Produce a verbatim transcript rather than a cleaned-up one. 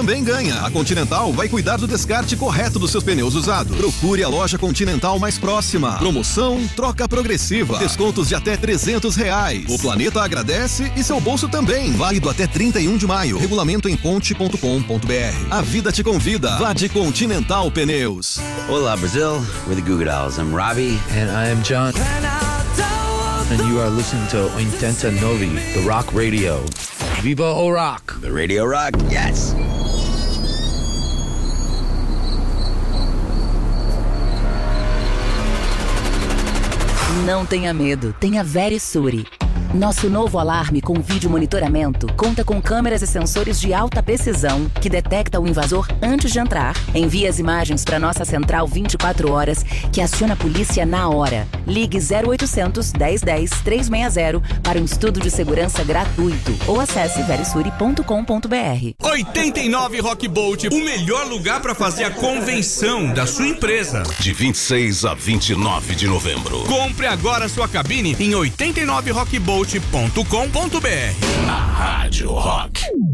também ganha. A Continental vai cuidar do descarte correto dos seus pneus usados. Procure a loja Continental mais próxima. Promoção troca progressiva. Descontos de até trezentos reais. O planeta agradece e seu bolso também. Válido até trinta e um de maio. Regulamento em conte ponto com ponto br. A vida te convida. Vá de Continental Pneus. Olá, Brazil. We're the Goo Goo Dolls. I'm Robbie. And I am John. And you are listening to Oitenta e nove, the Rock Radio. Viva o Rock! The Radio Rock, yes! Não tenha medo, tenha Verisure. Nosso novo alarme com vídeo monitoramento conta com câmeras e sensores de alta precisão que detecta o invasor antes de entrar. Envia as imagens para nossa central vinte e quatro horas, que aciona a polícia na hora. Ligue zero oitocentos, dez dez, trezentos e sessenta para um estudo de segurança gratuito ou acesse verisure ponto com ponto br. oitenta e nove Rock Bolt, o melhor lugar para fazer a convenção da sua empresa. De vinte e seis a vinte e nove de novembro. Compre agora sua cabine em oitenta e nove rock bolt ponto com ponto br. Na Rádio Rock.